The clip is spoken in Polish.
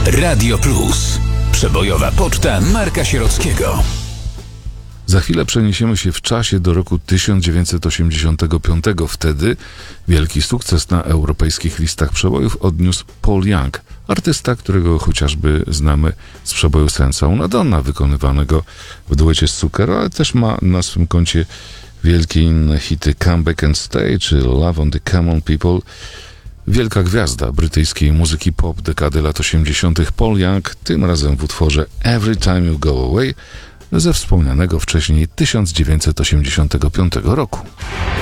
Radio Plus. Przebojowa poczta Marka Sierockiego. Za chwilę przeniesiemy się w czasie do roku 1985. Wtedy wielki sukces na europejskich listach przebojów odniósł Paul Young, artysta, którego chociażby znamy z przeboju Senza una donna, wykonywanego w duecie z Zucchero, ale też ma na swym koncie wielkie inne hity Come Back and Stay czy Love on the Common People. Wielka gwiazda brytyjskiej muzyki pop dekady lat 80. Paul Young, tym razem w utworze Every Time You Go Away ze wspomnianego wcześniej 1985 roku.